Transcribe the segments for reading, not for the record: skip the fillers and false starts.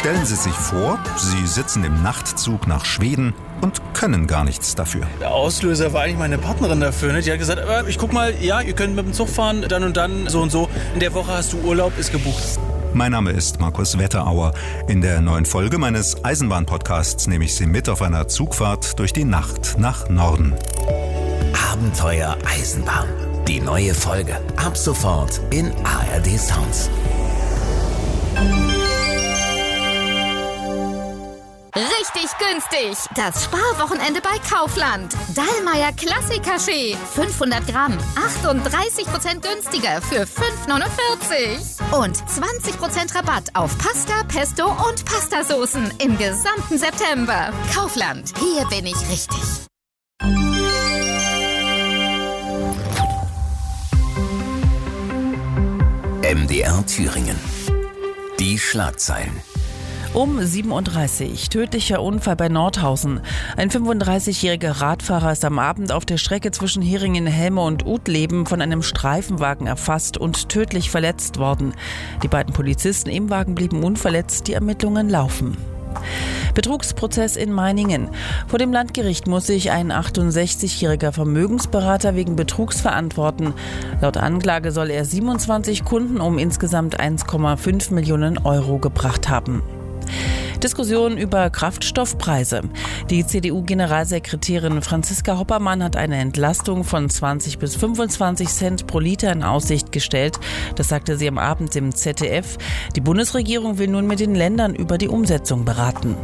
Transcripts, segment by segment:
Stellen Sie sich vor, Sie sitzen im Nachtzug nach Schweden und können gar nichts dafür. Der Auslöser war eigentlich meine Partnerin dafür. Ne? Die hat gesagt, ich guck mal, ja, ihr könnt mit dem Zug fahren, dann und dann, so und so. In der Woche hast du Urlaub, ist gebucht. Mein Name ist Markus Wetterauer. In der neuen Folge meines Eisenbahn-Podcasts nehme ich Sie mit auf einer Zugfahrt durch die Nacht nach Norden. Abenteuer Eisenbahn. Die neue Folge. Ab sofort in ARD Sounds. Richtig günstig. Das Sparwochenende bei Kaufland. Dallmayr Klassik-Kaffee. 500 Gramm. 38% günstiger für 5,49. Und 20% Rabatt auf Pasta, Pesto und Pastasoßen im gesamten September. Kaufland. Hier bin ich richtig. MDR Thüringen. Die Schlagzeilen. Um 7.30 Uhr, tödlicher Unfall bei Nordhausen. Ein 35-jähriger Radfahrer ist am Abend auf der Strecke zwischen Heringen-Helme und Utleben von einem Streifenwagen erfasst und tödlich verletzt worden. Die beiden Polizisten im Wagen blieben unverletzt, die Ermittlungen laufen. Betrugsprozess in Meiningen. Vor dem Landgericht muss sich ein 68-jähriger Vermögensberater wegen Betrugs verantworten. Laut Anklage soll er 27 Kunden um insgesamt 1,5 Millionen Euro gebracht haben. Diskussion über Kraftstoffpreise. Die CDU-Generalsekretärin Franziska Hoppermann hat eine Entlastung von 20 bis 25 Cent pro Liter in Aussicht gestellt. Das sagte sie am Abend im ZDF. Die Bundesregierung will nun mit den Ländern über die Umsetzung beraten.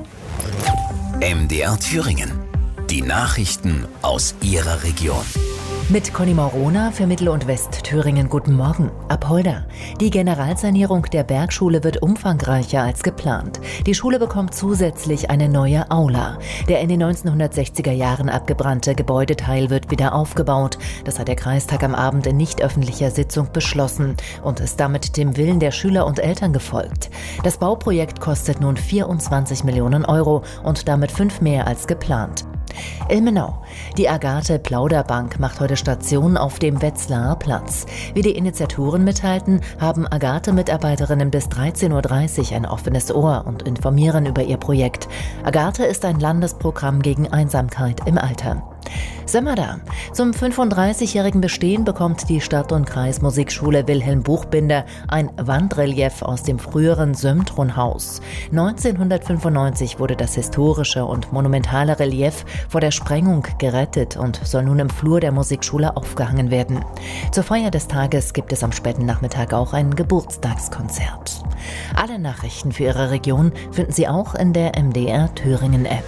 MDR Thüringen. Die Nachrichten aus Ihrer Region. Mit Conny Morona für Mittel- und Westthüringen. Guten Morgen. Apolda. Die Generalsanierung der Bergschule wird umfangreicher als geplant. Die Schule bekommt zusätzlich eine neue Aula. Der in den 1960er Jahren abgebrannte Gebäudeteil wird wieder aufgebaut. Das hat der Kreistag am Abend in nicht öffentlicher Sitzung beschlossen und ist damit dem Willen der Schüler und Eltern gefolgt. Das Bauprojekt kostet nun 24 Millionen Euro und damit 5 mehr als geplant. Ilmenau. Die Agathe-Plauderbank macht heute Station auf dem Wetzlarer Platz. Wie die Initiatoren mitteilten, haben Agathe-Mitarbeiterinnen bis 13.30 Uhr ein offenes Ohr und informieren über ihr Projekt. Agathe ist ein Landesprogramm gegen Einsamkeit im Alter. Sömmerda. Zum 35-jährigen Bestehen bekommt die Stadt- und Kreismusikschule Wilhelm Buchbinder ein Wandrelief aus dem früheren Sömtronhaus. 1995 wurde das historische und monumentale Relief vor der Sprengung gerettet und soll nun im Flur der Musikschule aufgehangen werden. Zur Feier des Tages gibt es am späten Nachmittag auch ein Geburtstagskonzert. Alle Nachrichten für Ihre Region finden Sie auch in der MDR Thüringen App.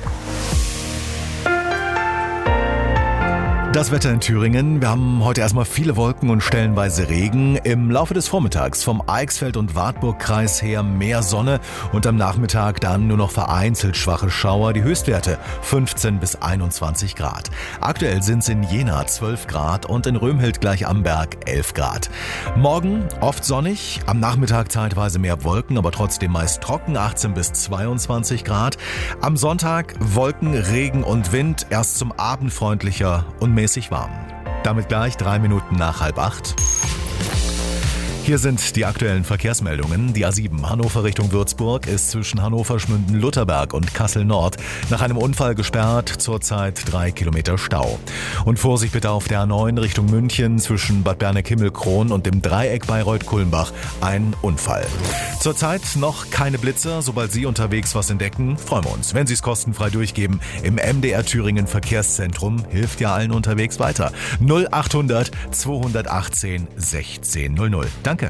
Das Wetter in Thüringen. Wir haben heute erstmal viele Wolken und stellenweise Regen. Im Laufe des Vormittags vom Eichsfeld- und Wartburgkreis her mehr Sonne und am Nachmittag dann nur noch vereinzelt schwache Schauer. Die Höchstwerte 15 bis 21 Grad. Aktuell sind es in Jena 12 Grad und in Römhild gleich am Berg 11 Grad. Morgen oft sonnig, am Nachmittag zeitweise mehr Wolken, aber trotzdem meist trocken, 18 bis 22 Grad. Am Sonntag Wolken, Regen und Wind, erst zum Abend freundlicher und mäßig warm. Damit gleich 3 Minuten nach 7:30. Hier sind die aktuellen Verkehrsmeldungen. Die A7 Hannover Richtung Würzburg ist zwischen Hannover-Schmünden-Lutherberg und Kassel-Nord nach einem Unfall gesperrt, zurzeit 3 Kilometer Stau. Und Vorsicht bitte auf der A9 Richtung München zwischen Bad Berneck-Himmelkron und dem Dreieck Bayreuth-Kulmbach ein Unfall. Zurzeit noch keine Blitzer. Sobald Sie unterwegs was entdecken, freuen wir uns, wenn Sie es kostenfrei durchgeben. Im MDR Thüringen Verkehrszentrum hilft ja allen unterwegs weiter. 0800 218 1600. Danke.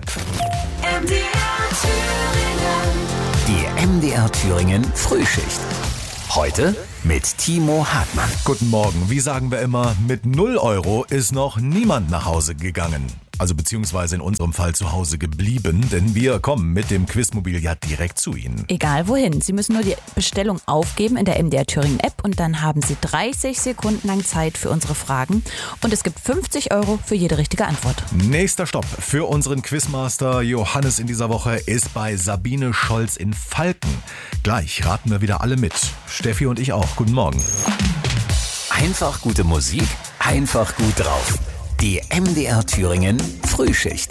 Die MDR Thüringen Frühschicht. Heute mit Timo Hartmann. Guten Morgen. Wie sagen wir immer, mit 0 Euro ist noch niemand nach Hause gegangen. Also beziehungsweise in unserem Fall zu Hause geblieben, denn wir kommen mit dem Quizmobil ja direkt zu Ihnen. Egal wohin. Sie müssen nur die Bestellung aufgeben in der MDR Thüringen App und dann haben Sie 30 Sekunden lang Zeit für unsere Fragen und es gibt 50 Euro für jede richtige Antwort. Nächster Stopp für unseren Quizmaster Johannes in dieser Woche ist bei Sabine Scholz in Falken. Gleich raten wir wieder alle mit. Steffi und ich auch. Guten Morgen. Einfach gute Musik, einfach gut drauf. Die MDR Thüringen Frühschicht.